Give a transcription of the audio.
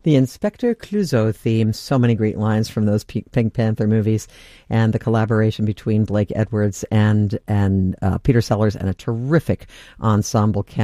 The Inspector Clouseau theme, so many great lines from those Pink Panther movies, and the collaboration between Blake Edwards and Peter Sellers, and a terrific ensemble